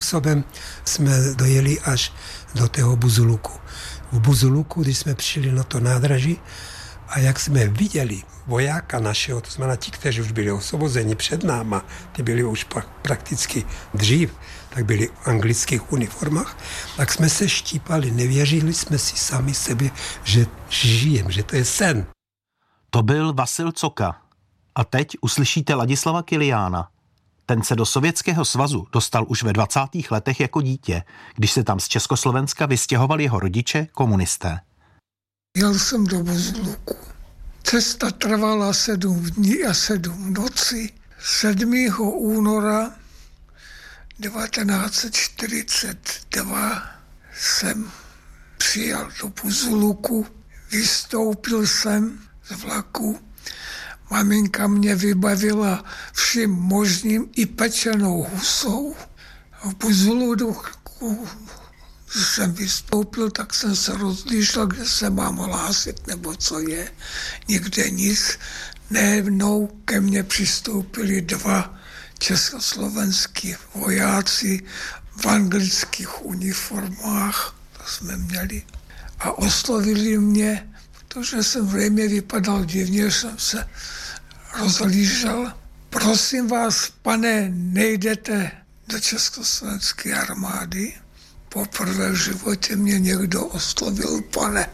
způsobem jsme dojeli až do toho Buzuluku. V Buzuluku, když jsme přišli na to nádraží a jak jsme viděli vojáka našeho, to znamená ti, kteří už byli osvobozeni před náma, ty byli už prakticky dřív, tak byli v anglických uniformách, tak jsme se štípali, nevěřili jsme si sami sebe, že žijem, že to je sen. To byl Vasil Coka. A teď uslyšíte Ladislava Kiliána. Ten se do Sovětského svazu dostal už ve 20. letech jako dítě, když se tam z Československa vystěhovali jeho rodiče, komunisté. Jel jsem do Buzuluku. Cesta trvala 7 dní a 7 nocí. 7. února 1942 jsem přijel do Buzuluku, vystoupil jsem z vlaku. Maminka mě vybavila vším možným i pečenou husou. V Buzuluku, když jsem vystoupil, tak jsem se rozlížel, kde se mám hlásit, nebo co je. Nikde nic. Najednou ke mně přistoupili 2 československý vojáci v anglických uniformách, to jsme měli, a oslovili mě, protože jsem zřejmě vypadal divně, jsem se rozlížel. Prosím vás, pane, nejdete do československé armády? Poprvé v životě mě někdo oslovil pane.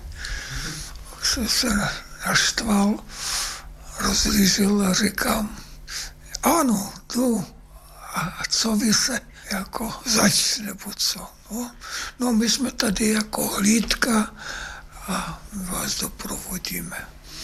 Tak jsem se naštval, rozlížel a říkám, ano, jdu. A co vy se jako zač, nebo co? No, my jsme tady jako hlídka a vás doprovodíme.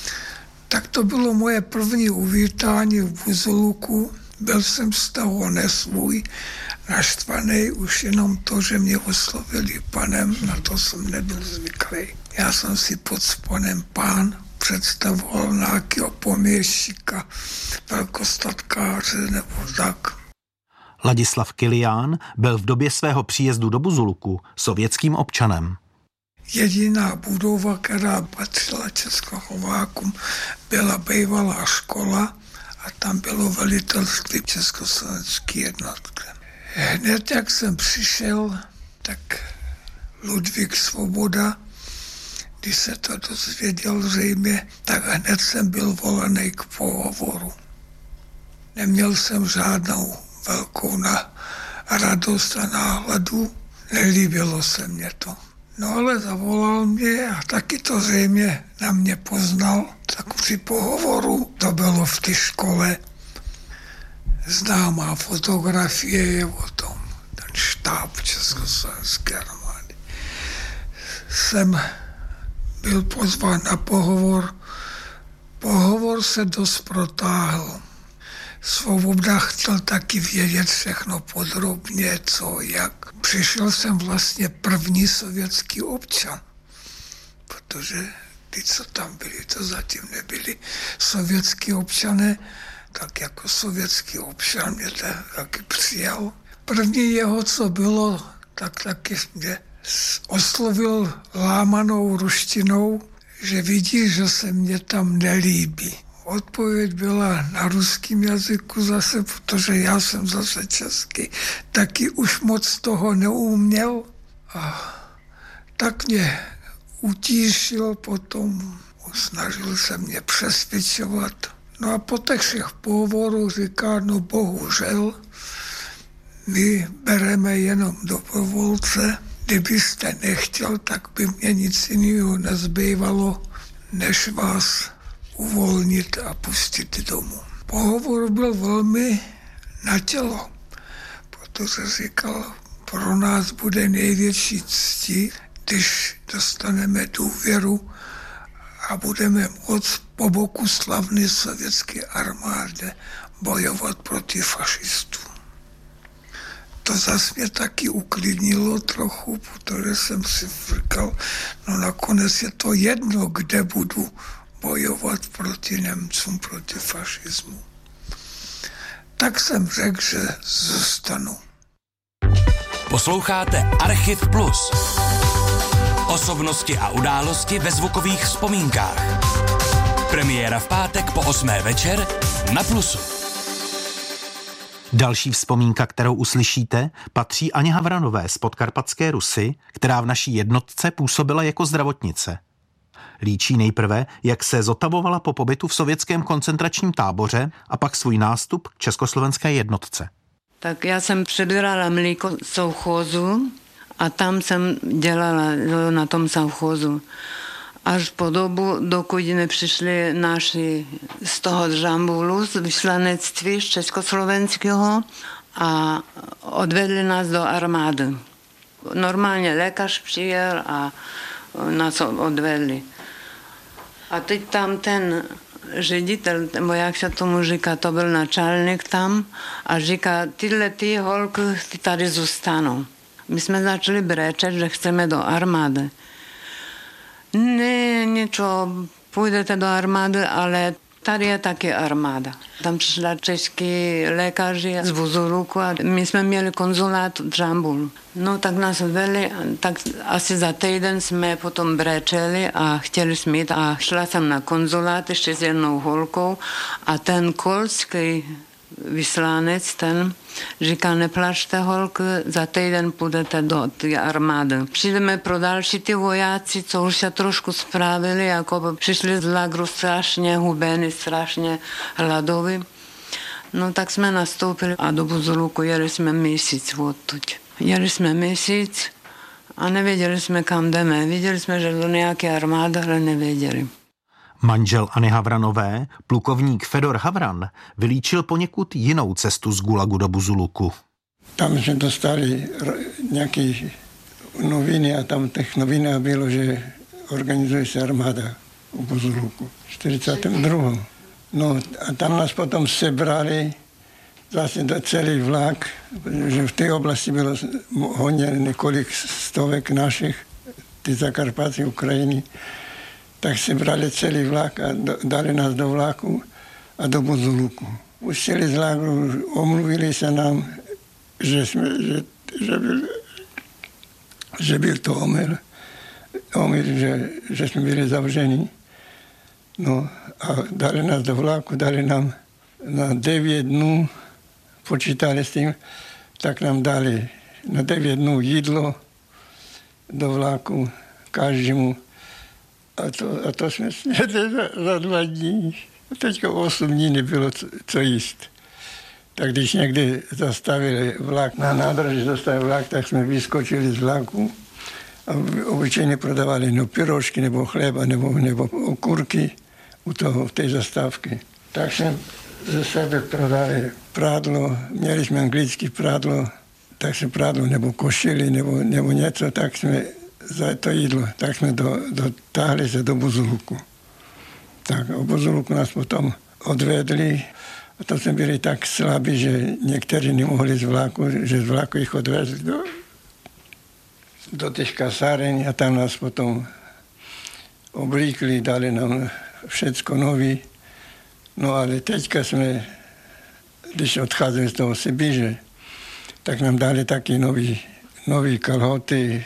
Tak to bylo moje první uvítání v Buzuluku. Byl jsem z toho nesvůj, naštvaný, už jenom to, že mě oslovili panem, na to jsem nebyl zvyklý. Já jsem si pod panem pán představoval nějakého poměščíka, velkostatkáře nebo tak. Ladislav Kilián byl v době svého příjezdu do Buzuluku sovětským občanem. Jediná budova, která patřila Českoslovákům, byla bývalá škola a tam bylo velitelství československé jednotky. Hned jak jsem přišel, tak Ludvík Svoboda, když se to dozvěděl zřejmě, tak hned jsem byl volený k pohovoru. Neměl jsem žádnou velkou radost a náhladu, nelíbilo se mě to. No ale zavolal mě a taky to zřejmě na mě poznal, tak při pohovoru, to bylo v té škole, známá fotografie je o tom, ten štáb Československé armády. Jsem byl pozván na pohovor. Pohovor se dost protáhl. Svoboda chtěl taky vědět všechno podrobně, co, jak. Přišel jsem vlastně první sovětský občan, protože ty, co tam byli, to zatím nebyli sovětský občané, tak jako sovětský občan mě taky přijal. První jeho, co bylo, tak taky mě oslovil lámanou ruštinou, že vidí, že se mě tam nelíbí. Odpověď byla na ruském jazyku zase, protože já jsem zase český, taky už moc toho neuměl. A tak mě utíšil potom, snažil se mě přesvědčovat. No a po těch všech pohovorů říká, no bohužel, my bereme jenom dobrovolce. Kdybyste nechtěl, tak by mě nic jiného nezbývalo, než vás uvolnit a pustit domů. Pohovor byl velmi na tělo, protože říkal, pro nás bude největší ctí, když dostaneme důvěru a budeme moct po boku slavné sovětské armády bojovat proti fašistům. To zase mě taky uklidnilo trochu, protože jsem si říkal, no nakonec je to jedno, kde budu bojovat proti Němcům, proti fašismu. Tak jsem řekl, že zůstanu. Posloucháte Archiv Plus. Osobnosti a události ve zvukových vzpomínkách. Premiéra v pátek po 8. večer na Plusu. Další vzpomínka, kterou uslyšíte, patří Aně Havranové z Podkarpatské Rusy, která v naší jednotce působila jako zdravotnice. Líčí nejprve, jak se zotavovala po pobytu v sovětském koncentračním táboře a pak svůj nástup k československé jednotce. Tak já jsem přebírala mlíko sovchozu a tam jsem dělala na tom sovchozu. Až po dobu, dokud nepřišli naši z toho Džambulu, z vyslanectví z československého a odvedli nás do armády. Normálně lékař přijel a nás odvedli. A teď tam ten ředitel, nebo jak se tomu říká, to byl načálník tam a říká, ty holky ty tady zůstanou. My jsme začali brečet, že chceme do armády. Ne, ničo, půjdete do armády, ale tady je taky armáda. Tam přišla český lékaři z Buzuluku a my jsme měli konzulát v Džambulu. No tak nás odvedli, tak asi za týden jsme potom brečeli a chtěli jsme jít a šla jsem na konzulát ještě s jednou holkou a ten kolský vyslanec, ten říká, neplačte holky, za týden půjdete do té armády. Přijdeme pro další ty vojáci, co už se trošku spravili, jako přišli z lagru strašně hubení, strašně hladoví. No tak jsme nastoupili a do Buzuluku jeli jsme měsíc odtud. Jeli jsme měsíc a nevěděli jsme, kam jdeme. Viděli jsme, že do nějaké armády, ale nevěděli. Manžel Anny Havranové, plukovník Fedor Havran, vylíčil poněkud jinou cestu z Gulagu do Buzuluku. Tam jsme dostali nějaké noviny a tam v těch novinách bylo, že organizuje se armáda v Buzuluku v 42. No a tam nás potom sebrali zase do celý vlak, že v té oblasti bylo hodně několik stovek našich, ty Zakarpaty, Ukrajiny, tak se brali celý vlak a dali nás do vlaku a do Buzuluku. Pustili z lágru, omluvili se nám, že byl to omyl, že jsme byli zavřeni. No a dali nás do vlaku, dali nám na 9 dnů, počítali s tím, tak nám dali na 9 dnů jídlo do vlaku každému. A to jsme snědli za 2 dní. Teďka 8 dní nebylo co jíst. Tak když někdy zastavili vlak, na nádraží zastavili vlak, tak jsme vyskočili z vlaku a obyčejně prodávali pyrošky nebo chleba nebo okurky v té zastávky. Tak jsme ze sebe prodali prádlo, měli jsme anglické prádlo, tak jsme prádlo nebo košili nebo něco, tak jsme za to jídlo, tak jsme dotáhli se do Buzuluku. Tak o Buzuluku nás potom odvedli a to jsme byli tak slabí, že někteří nemohli z vlaku, že z vlaku jich odvezli do těch kasáren a tam nás potom oblíkli, dali nám všecko nový. No ale teďka jsme, když odcházeli z toho Sibiře, tak nám dali taky nový kalhoty,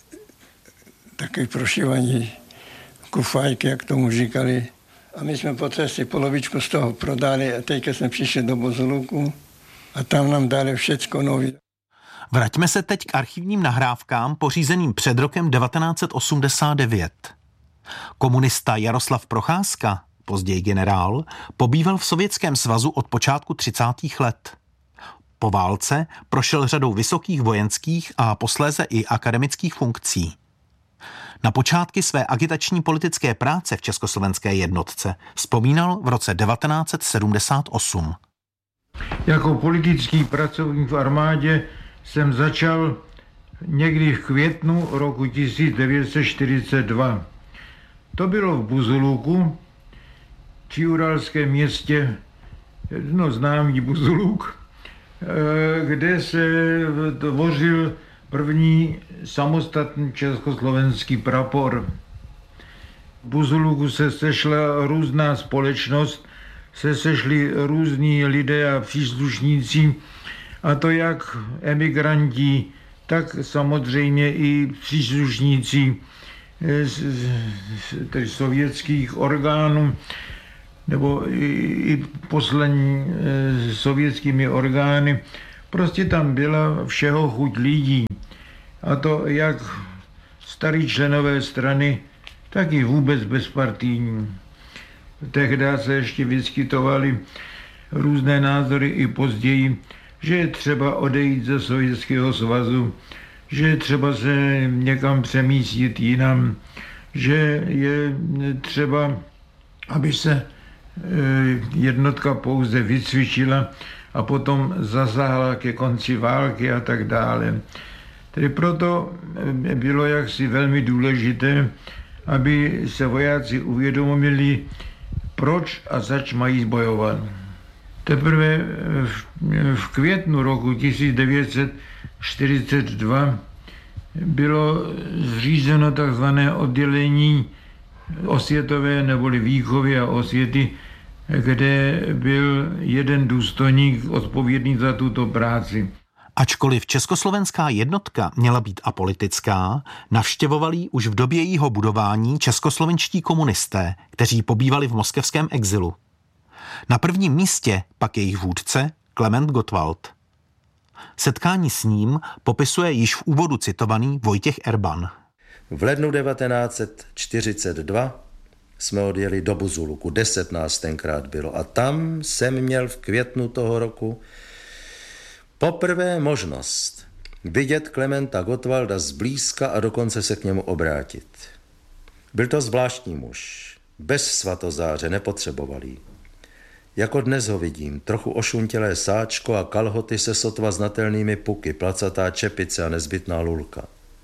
také prošívaní kufajky, jak tomu říkali. A my jsme po cestě polovičku z toho prodali a teďka jsme přišli do Buzuluku a tam nám dali všecko nový. Vraťme se teď k archivním nahrávkám pořízeným před rokem 1989. Komunista Jaroslav Procházka, později generál, pobýval v Sovětském svazu od počátku 30. let. Po válce prošel řadou vysokých vojenských a posléze i akademických funkcí. Na počátky své agitační politické práce v československé jednotce vzpomínal v roce 1978. Jako politický pracovník v armádě jsem začal někdy v květnu roku 1942. To bylo v Buzuluku, či uralském městě, známý Buzuluk, kde se tvořil první samostatný československý prapor. V Buzuluku se sešla různá společnost, se sešli různí lidé a příslušníci, a to jak emigranti, tak samozřejmě i příslušníci sovětských orgánů. nebo i poslední sovětskými orgány. Prostě tam byla všeho chuť lidí. A to jak starý členové strany, tak i vůbec bezpartijní. Tehdy se ještě vyskytovaly různé názory i později, že je třeba odejít ze Sovětského svazu, že je třeba se někam přemístit jinam, že je třeba, aby se jednotka pouze vycvičila a potom zasáhla ke konci války a tak dále. Tedy proto bylo jaksi velmi důležité, aby se vojáci uvědomili, proč a zač mají bojovat. Teprve v květnu roku 1942 bylo zřízeno takzvané oddělení osvětové neboli výchovy a osvěty, kde byl jeden důstojník odpovědný za tuto práci. Ačkoliv československá jednotka měla být apolitická, navštěvovali ji už v době jejího budování českoslovenští komunisté, kteří pobývali v moskevském exilu. Na prvním místě pak jejich vůdce Klement Gottwald. Setkání s ním popisuje již v úvodu citovaný Vojtěch Erban. V lednu 1942 jsme odjeli do Buzuluku, 10 nás tenkrát bylo a tam jsem měl v květnu toho roku poprvé možnost vidět Klementa Gottwalda zblízka a dokonce se k němu obrátit. Byl to zvláštní muž, bez svatozáře, nepotřeboval jí. Jako dnes ho vidím, trochu ošuntělé sáčko a kalhoty se sotva znatelnými puky, placatá čepice a nezbytná lulka.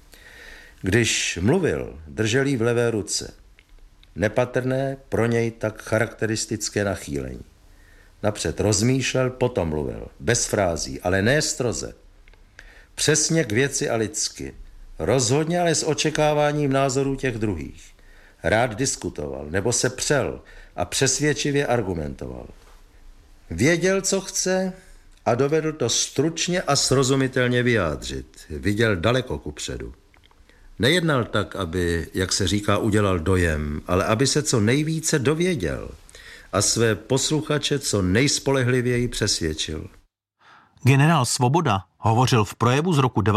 Když mluvil, držel jí v levé ruce. Nepatrné, pro něj tak charakteristické nachýlení. Napřed rozmýšlel, potom mluvil. Bez frází, ale ne stroze. Přesně k věci a lidsky. Rozhodně, ale s očekáváním názorů těch druhých. Rád diskutoval, nebo se přel a přesvědčivě argumentoval. Věděl, co chce a dovedl to stručně a srozumitelně vyjádřit. Viděl daleko kupředu. Nejednal tak, aby, jak se říká, udělal dojem, ale aby se co nejvíce dověděl a své posluchače co nejspolehlivěji přesvědčil. Generál Svoboda hovořil v projevu z roku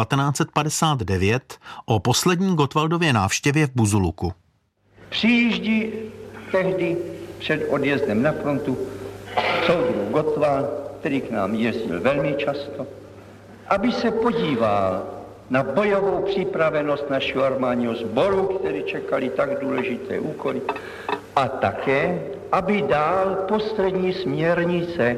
1959 o poslední Gottwaldově návštěvě v Buzuluku. Přijíždí tehdy před odjezdem na frontu soudruh Gottwald, který k nám jezdil velmi často, aby se podíval na bojovou připravenost našeho armádního sboru, který čekali tak důležité úkoly, a také, aby dal postřední směrnice,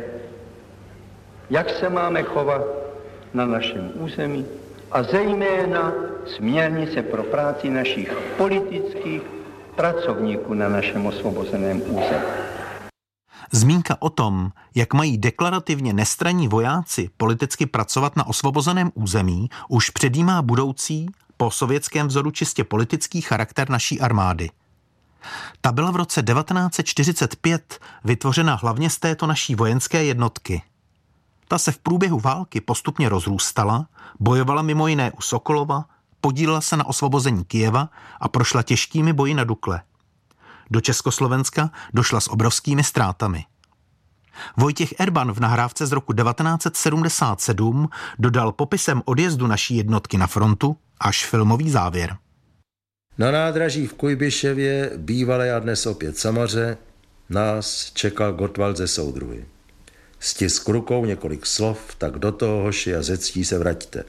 jak se máme chovat na našem území a zejména směrnice pro práci našich politických pracovníků na našem osvobozeném území. Zmínka o tom, jak mají deklarativně nestranní vojáci politicky pracovat na osvobozeném území, už předjímá budoucí, po sovětském vzoru čistě politický charakter naší armády. Ta byla v roce 1945 vytvořena hlavně z této naší vojenské jednotky. Ta se v průběhu války postupně rozrůstala, bojovala mimo jiné u Sokolova, podílela se na osvobození Kyjeva a prošla těžkými boji na Dukle. Do Československa došla s obrovskými ztrátami. Vojtěch Erban v nahrávce z roku 1977 dodal popisem odjezdu naší jednotky na frontu až filmový závěr. Na nádraží v Kujbiševě, bývalé a dnes opět Samaře, nás čekal Gottwald ze soudruhy. Stisk rukou několik slov, tak do toho, hoši, a ze ctí se vraťte.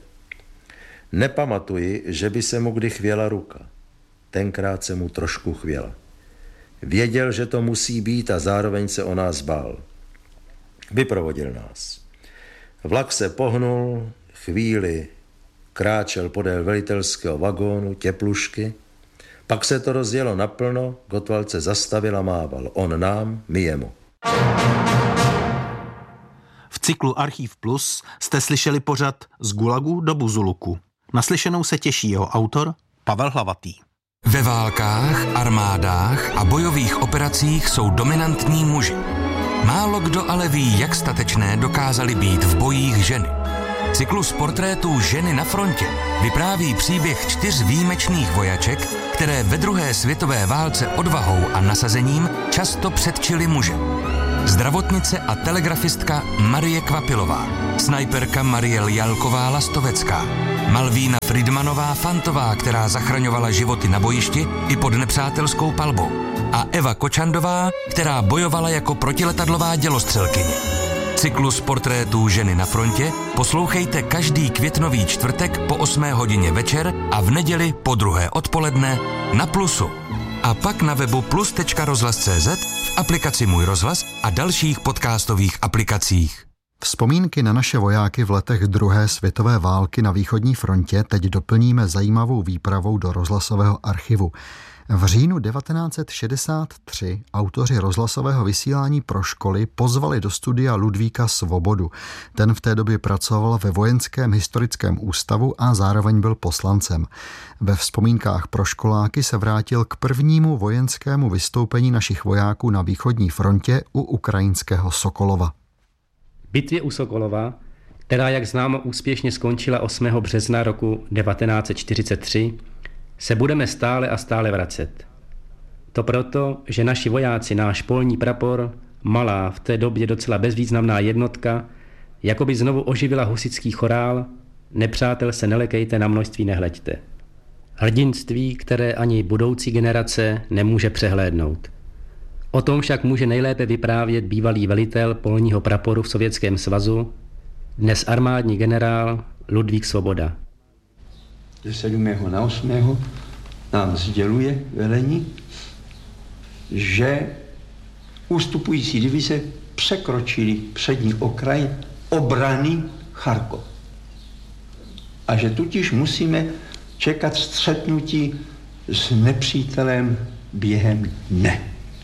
Nepamatuji, že by se mu kdy chvěla ruka. Tenkrát se mu trošku chvěla. Věděl, že to musí být a zároveň se o nás bál. Vyprovodil nás. Vlak se pohnul, chvíli kráčel podél velitelského vagónu, teplušky, pak se to rozjelo naplno, Gottwald se zastavil a mával. On nám, my jemu. V cyklu Archív Plus jste slyšeli pořad Z Gulagu do Buzuluku. Naslyšenou se těší jeho autor Pavel Hlavatý. Ve válkách, armádách a bojových operacích jsou dominantní muži. Málo kdo ale ví, jak statečné dokázali být v bojích ženy. Cyklus portrétů Ženy na frontě vypráví příběh 4 výjimečných vojaček, které ve druhé světové válce odvahou a nasazením často předčily muže. Zdravotnice a telegrafistka Marie Kvapilová, snajperka Mariel Jalková Lastovecká, Malvína Friedmanová Fantová, která zachraňovala životy na bojišti i pod nepřátelskou palbou, a Eva Kočandová, která bojovala jako protiletadlová dělostřelkyně. Cyklus portrétů Ženy na frontě poslouchejte každý květnový čtvrtek po 8 hodině večer a v neděli po 2 odpoledne na Plusu. A pak na webu plus.rozhlas.cz, v aplikaci Můj rozhlas a dalších podcastových aplikacích. Vzpomínky na naše vojáky v letech druhé světové války na východní frontě teď doplníme zajímavou výpravou do rozhlasového archivu. V říjnu 1963 autoři rozhlasového vysílání pro školy pozvali do studia Ludvíka Svobodu. Ten v té době pracoval ve Vojenském historickém ústavu a zároveň byl poslancem. Ve vzpomínkách pro školáky se vrátil k prvnímu vojenskému vystoupení našich vojáků na východní frontě u ukrajinského Sokolova. Bitvě u Sokolova, která, jak známo, úspěšně skončila 8. března roku 1943, se budeme stále a stále vracet. To proto, že naši vojáci náš polní prapor, malá, v té době docela bezvýznamná jednotka, jakoby znovu oživila husitský chorál Nepřátel se nelekejte, na množství nehleďte. Hrdinství, které ani budoucí generace nemůže přehlédnout. O tom však může nejlépe vyprávět bývalý velitel polního praporu v Sovětském svazu, dnes armádní generál Ludvík Svoboda. Ze 7. na 8. nám sděluje velení, že ústupující divize překročili přední okraj obrany Charkov. A že tudíž musíme čekat střetnutí s nepřítelem během dne.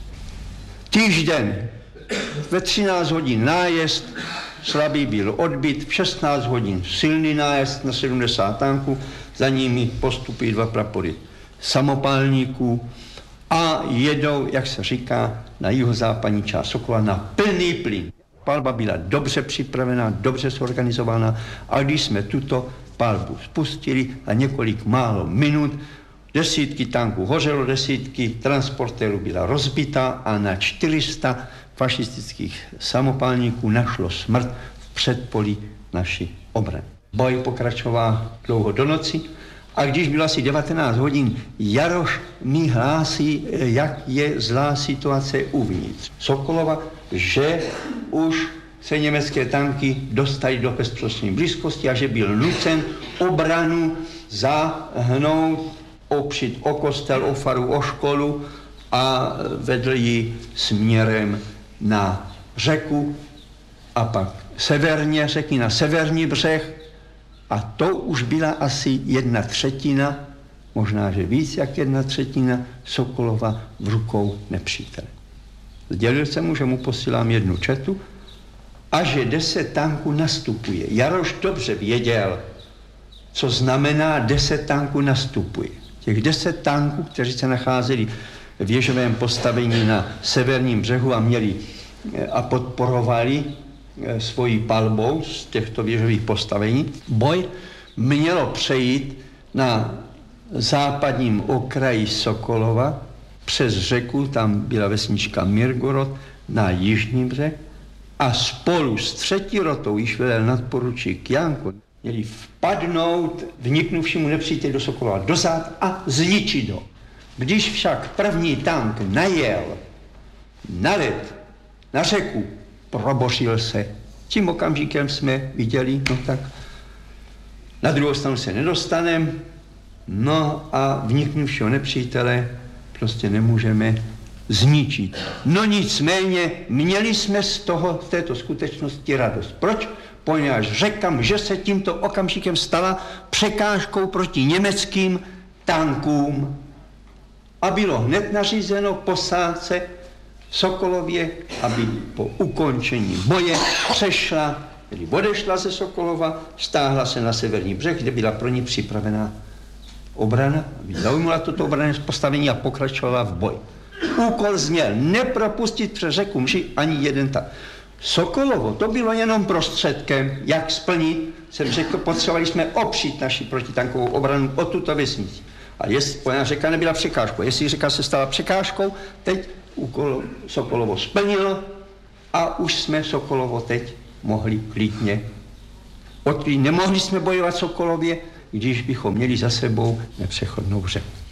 Týžden ve 13 hodin nájezd, slabý byl odbyt, v 16 hodin silný nájezd na 70 tanků, za nimi postupují 2 prapory samopálníků a jedou, jak se říká, na jihozápadní část Sokolova na plný plyn. Palba byla dobře připravená, dobře zorganizovaná a když jsme tuto palbu spustili a několik málo minut, desítky tanků hořelo, desítky transportérů byla rozbitá a na 400 fašistických samopálníků našlo smrt v předpolí naší obrany. Boj pokračoval dlouho do noci a když bylo asi 19 hodin, Jaroš mi hlásí, jak je zlá situace uvnitř Sokolova, že už se německé tanky dostaly do bezprostřední blízkosti a že byl nucen obranu zahnout, opřít o kostel, o faru, o školu a vedl ji směrem na řeku a pak severně řeky na severní břeh a to už byla asi 1/3, možná, že víc jak 1/3 Sokolova v rukou nepřítele. Sdělil jsem mu, že mu posílám 1 četu a že 10 tanků nastupuje. Jaroš dobře věděl, co znamená 10 tanků nastupuje. Těch 10 tanků, kteří se nacházeli v věžovém postavení na severním břehu a měli a podporovali svojí palbou z těchto věžových postavení, boj mělo přejít na západním okraji Sokolova přes řeku, tam byla vesnička Mirgorod, na jižní břeh a spolu s 3. rotou, již velel nadporučík Janko, měli vpadnout vniknuvšímu nepříteli do Sokolova dozad a zničit ho. Když však první tank najel na led, na řeku, probořil se. Tím okamžikem jsme viděli, no tak na druhou stranu se nedostaneme, no a vniknuvšího nepřítele prostě nemůžeme zničit. No nicméně měli jsme z této skutečnosti radost. Proč? Poněvadž řekám, že se tímto okamžikem stala překážkou proti německým tankům a bylo hned nařízeno posádce Sokolově, aby po ukončení boje přešla, tedy odešla ze Sokolova, stáhla se na severní břeh, kde byla pro ní připravená obrana, aby zaujmula toto obrané postavení a pokračovala v boji. Úkol zněl nepropustit přes řeku Mši ani jeden tank. Sokolovo, to bylo jenom prostředkem, jak splnit, jsem řekl, potřebovali jsme opřít naši protitankovou obranu o tuto vesnici. A ona řeka nebyla překážkou. Jestli řeka se stala překážkou, teď úkol Sokolovo splnilo a už jsme Sokolovo teď mohli klidně odklít. Nemohli jsme bojovat Sokolově, když bychom měli za sebou nepřechodnou řeku.